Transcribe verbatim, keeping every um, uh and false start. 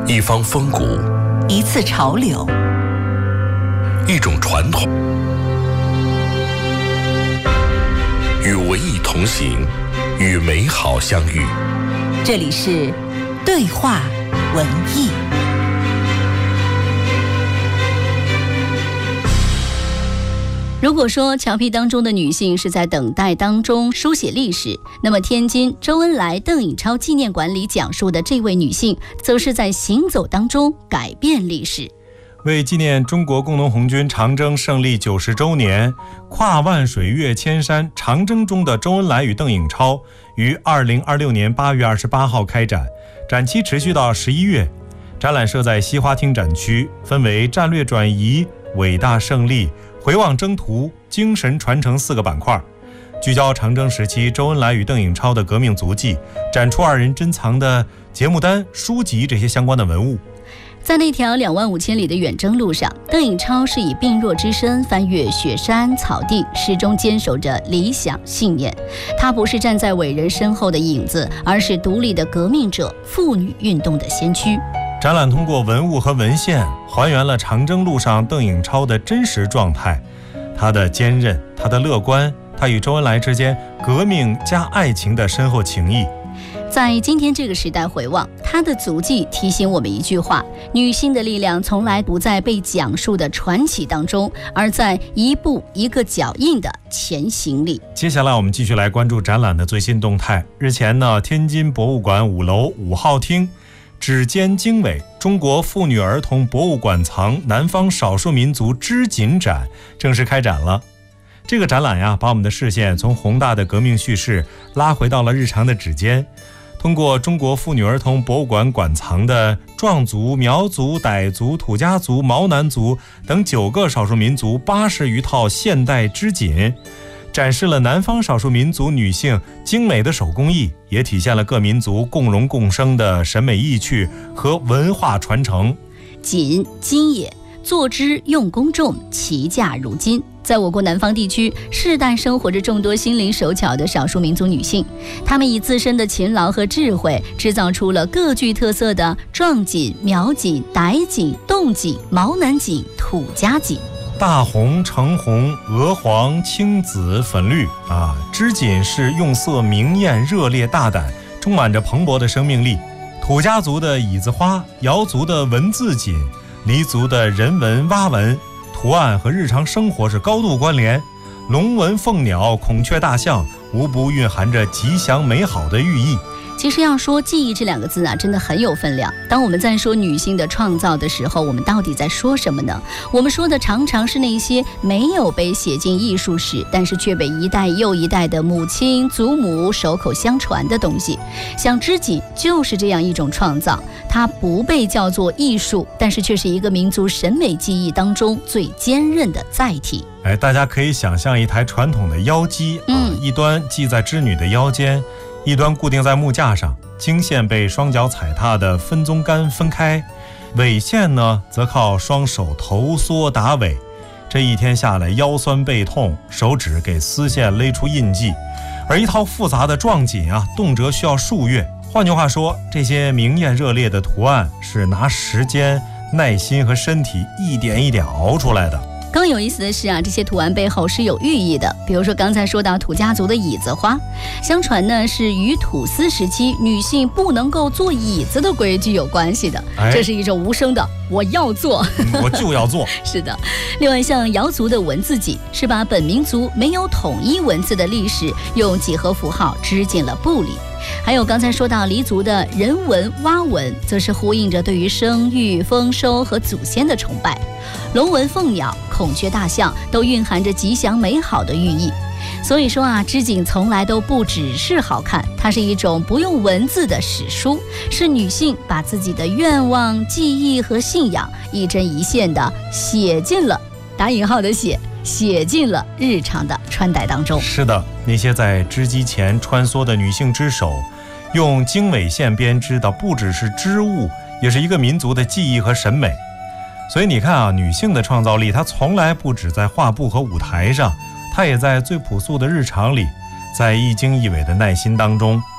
一方风骨， 一次潮流， 一种传统，与文艺同行，与美好相遇。 这里是对话文艺。如果说乔皮当中的女性是在等待当中书写历史，那么天津周恩来邓颖超纪念馆里讲述的这位女性，则是在行走当中改变历史。 为纪念中国工农红军长征胜利九十周年，跨万水越千山，长征中的周恩来与邓颖超于二零二六年八月二十八号开展，展期持续到十一月。展览设在西花厅展区，分为战略转移、伟大胜利、回望征途、精神传承四个板块，聚焦长征时期周恩来与邓颖超的革命足迹，展出二人珍藏的节目单、书籍这些相关的文物。 在那条两万五千里的远征路上，邓颖超是以病弱之身翻越雪山草地，始终坚守着理想信念。他不是站在伟人身后的影子，而是独立的革命者、妇女运动的先驱。 展览通过文物和文献还原了长征路上邓颖超的真实状态，他的坚韧，他的乐观，他与周恩来之间革命加爱情的深厚情谊。 在今天这个时代回望，她的足迹提醒我们一句话：女性的力量从来不在被讲述的传奇当中，而在一步一个脚印的前行里。 接下来我们继续来关注展览的最新动态。日前呢，天津博物馆五楼五号厅指尖经纬中国妇女儿童博物馆藏南方少数民族织锦展正式开展了。这个展览呀，把我们的视线从宏大的革命叙事拉回到了日常的指尖。通过中国妇女儿童博物馆馆藏的壮族、苗族、傣族、土家族、毛南族等九个少数民族八十余套现代织锦，展示了南方少数民族女性精美的手工艺，也体现了各民族共荣共生的审美意趣和文化传承。 锦，金也，做织用工重，其价如金。在我国南方地区，世代生活着众多心灵手巧的少数民族女性，她们以自身的勤劳和智慧，制造出了各具特色的壮锦、苗锦、傣锦、侗锦、毛南锦、土家锦。 大红、橙红、鹅黄、青紫、粉绿啊，织锦是用色明艳、热烈、大胆，充满着蓬勃的生命力。土家族的椅子花，瑶族的文字锦，黎族的人文蛙纹，图案和日常生活是高度关联。龙纹凤鸟、孔雀大象，无不蕴含着吉祥美好的寓意。 其实要说记忆这两个字啊，真的很有分量。当我们在说女性的创造的时候，我们到底在说什么呢？我们说的常常是那些没有被写进艺术史，但是却被一代又一代的母亲、祖母手口相传的东西。像织锦就是这样一种创造，它不被叫做艺术，但是却是一个民族审美记忆当中最坚韧的载体。 哎，大家可以想象一台传统的腰机啊， 嗯、 一端系在织女的腰间，一端固定在木架上，经线被双脚踩踏的分宗杆分开，尾线呢则靠双手头缩打尾。这一天下来，腰酸背痛，手指给丝线勒出印记。而一套复杂的壮锦啊，动辄需要数月。换句话说，这些明艳热烈的图案是拿时间、耐心和身体一点一点熬出来的。 更有意思的是啊，这些图案背后是有寓意的。比如说刚才说到土家族的椅子花，相传呢是与土司时期女性不能够坐椅子的规矩有关系的。 哎、 这是一种无声的我要做、 嗯、我就要做是的。另外像瑶族的文字锦，是把本民族没有统一文字的历史用几何符号织进了布里。还有刚才说到黎族的人文蛙纹，则是呼应着对于生育、丰收和祖先的崇拜。龙纹凤鸟、孔雀大象都蕴含着吉祥美好的寓意。所以说啊，织锦从来都不只是好看，它是一种不用文字的史书，是女性把自己的愿望、记忆和信仰一针一线的写进了打引号的写写进了日常的穿戴当中。 是的，那些在织机前穿梭的女性织手，用经纬线编织的不只是织物，也是一个民族的记忆和审美。所以你看啊，女性的创造力，她从来不止在画布和舞台上，她也在最朴素的日常里，在一经一纬的耐心当中。